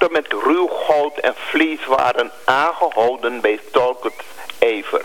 controle met ruw goud en vlees waren aangehouden bij Stolkertijver.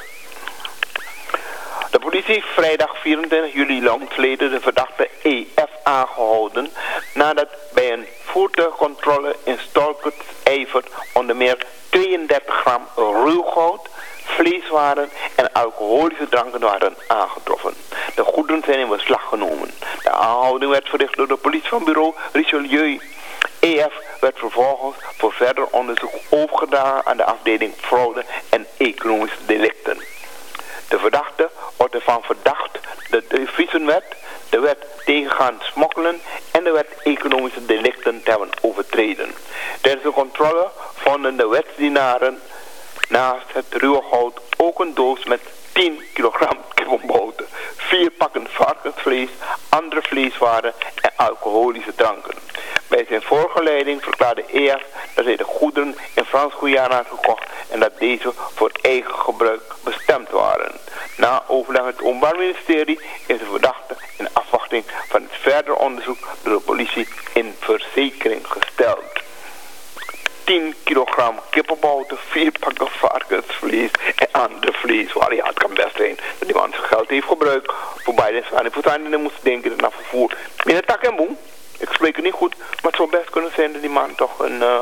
De politie heeft vrijdag 24 juli longtleden de verdachte EF aangehouden nadat bij een voertuigcontrole in Stolkertijver onder meer 32 gram ruw goud, vleeswaren en alcoholische dranken waren aangetroffen. De goederen zijn in beslag genomen. De aanhouding werd verricht door de politie van bureau Richelieu. EF werd vervolgens voor verder onderzoek overgedragen aan de afdeling fraude en economische delicten. De verdachte wordt ervan verdacht de Viesenwet, de wet tegengaan smokkelen en de wet economische delicten te hebben overtreden. Tijdens de controle vonden de wetsdienaren naast het ruwe goud ook een doos met 10 kilogram kippenboter, 4 pakken varkensvlees, andere vleeswaren en alcoholische dranken. Bij zijn voorgeleiding verklaarde EF dat hij de goederen in Frans-Guyana had gekocht en dat deze voor eigen gebruik bestemd waren. Na overleg met het Openbaar Ministerie is de verdachte in afwachting van het verder onderzoek door de politie in verzekering gesteld. 10 kilogram kippenboter, 4 pakken varkensvlees en andere vleeswaren. Ja, het kan best zijn dat die man zijn geld heeft gebruikt voor beide zwaar. Voor zijn moest denken dat naar vervoer. Binnen tak en boem. Ik spreek het niet goed, maar het zou best kunnen zijn dat die man toch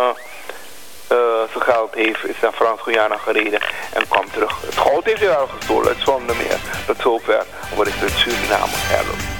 zijn geld heeft, is naar Frans-Guyana gereden en kwam terug. Het goud heeft hij wel gestolen, het zonder meer. Tot zover, wat is het Suriname hebben.